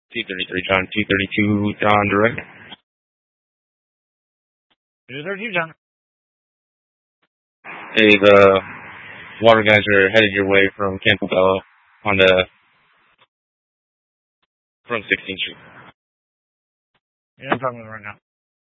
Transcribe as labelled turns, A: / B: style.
A: T-33 John, T-32 John, direct.
B: 232 John.
A: Hey, the water guys are headed your way from Campbell on from 16th Street.
B: Yeah, I'm talking with them right now.